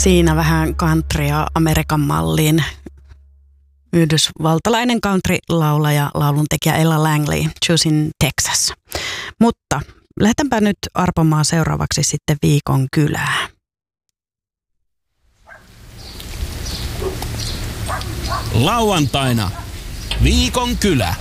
Siinä vähän countrya Amerikan malliin. Yhdysvaltalainen country-laulaja, lauluntekijä Ella Langley, Choosing Texas. Mutta lähdetäänpä nyt arpomaan seuraavaksi sitten viikon kylää. Lauantaina viikon kylä.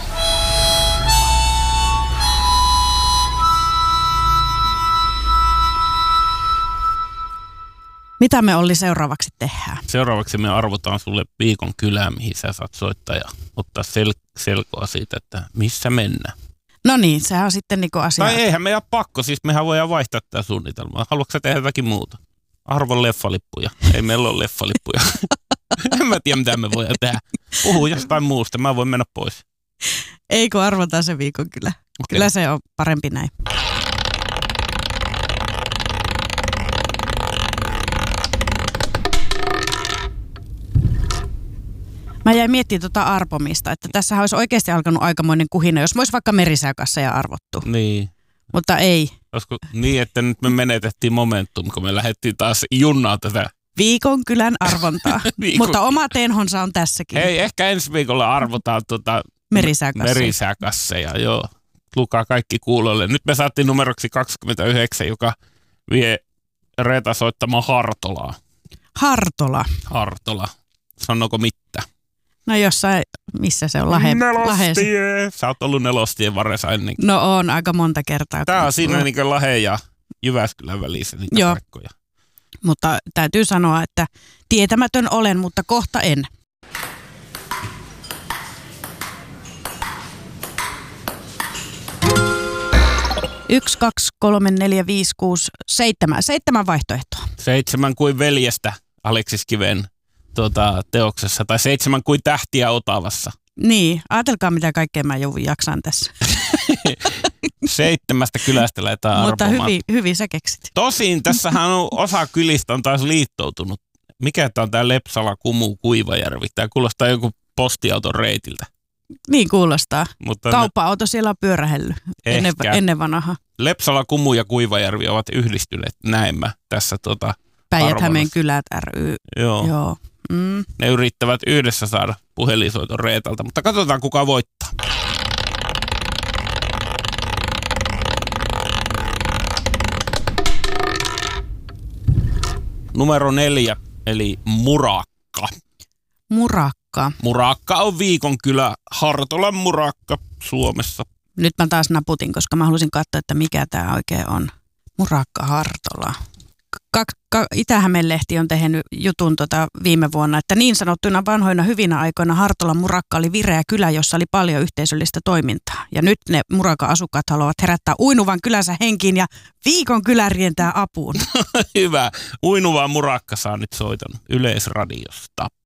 Mitä me Olli seuraavaksi tehdään? Seuraavaksi me arvotaan sulle viikon kylää, mihin sä saat soittaa ja ottaa selkoa siitä, että missä mennään. No niin, sehän on sitten niinku asia. Tai eihän meidän pakko, siis mehän voidaan vaihtaa tätä suunnitelmaa. Haluatko sä tehdä jotakin muuta? Arvon leffalippuja. Ei meillä ole leffalippuja. En mä tiedä, mitä me voidaan tehdä. Puhu jostain muusta, mä voin mennä pois. Ei kun arvotaan se viikon kylä. Okay. Kyllä se on parempi näin. Mä jäin miettimään tuota arpomista, että tässä olisi oikeasti alkanut aikamoinen kuhina, jos mä olisi vaikka Merisäkässä ja arvottu. Niin. Mutta ei. Olisiko niin, että nyt me menetettiin momentum, kun me lähdettiin taas junnaa tätä. Viikon kylän arvontaa. Mutta oma tenhonsa on tässäkin. Hei, ehkä ensi viikolla arvotaan Merisäkasseja, joo. Lukaa kaikki kuulolle. Nyt me saatiin numeroksi 29, joka vie Reeta soittamaan Hartolaa. Hartola. Sanooko mitä? No jossain, missä se on? Nelostie. Sä oot ollut Nelostien varressa ennen. No on, aika monta kertaa. Tää on siinä niin kuin Lahden ja Jyväskylän välissä niitä paikkoja. Mutta täytyy sanoa, että tietämätön olen, mutta kohta en. 1, 2, 3, 4, 5, 6, 7. 7 vaihtoehtoa. 7 kuin veljestä Aleksis Kiven teoksessa tai 7 kuin tähtiä Otavassa. Niin, ajatelkaa mitä kaikkea mä jaksan tässä. 7 kylästä lähdetään arvomaan. Mutta hyvin sä keksit. Tosin tässähän on osa kylistä on taas liittoutunut. Mikä tää on tää Lepsala, Kumu, Kuivajärvi? Tää kuulostaa joku postiauton reitiltä. Niin kuulostaa. Mutta kauppa-auto siellä on pyörähellyt ennen vanhaa. Lepsala, Kumu ja Kuivajärvi ovat yhdistyneet näemmä tässä Päijät-Hämeen kylät ry. Joo. Mm. Ne yrittävät yhdessä saada puhelinsoiton Reetalta, mutta katsotaan kuka voittaa. Numero 4, eli Murakka. Murakka on viikon kylä, Hartolan Murakka Suomessa. Nyt mä taas naputin, koska mä halusin katsoa, että mikä tää oikein on. Murakka Hartola. Itä-Hämeen-lehti on tehnyt jutun viime vuonna, että niin sanottuina vanhoina hyvinä aikoina Hartolan Murakka oli vireä kylä, jossa oli paljon yhteisöllistä toimintaa. Ja nyt ne Murakan asukkaat haluavat herättää uinuvan kylänsä henkiin ja viikon kylä rientää apuun. Hyvä. Uinuva Murakka saa nyt soiton Yleisradiosta.